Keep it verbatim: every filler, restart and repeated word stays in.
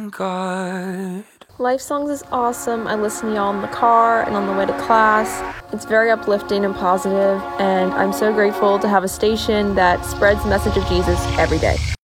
God. Life Songs is awesome. I listen to y'all in the car and on the way to class. It's very uplifting and positive, and I'm so grateful to have a station that spreads the message of Jesus every day.